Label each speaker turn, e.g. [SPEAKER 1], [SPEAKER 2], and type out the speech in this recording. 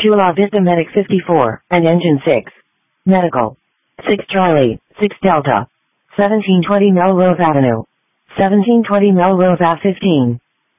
[SPEAKER 1] Chula Vista Medic 54, and Engine 6. Medical. 6 Charlie, 6 Delta. 1720 Melrose Avenue. 1720 Melrose Ave 15.